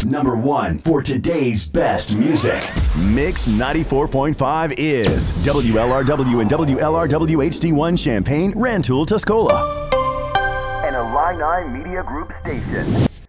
number one for today's best music. Mix 94.5 is WLRW and WLRW HD1 Champaign, Rantoul, Tuscola. An Illini Media Group station.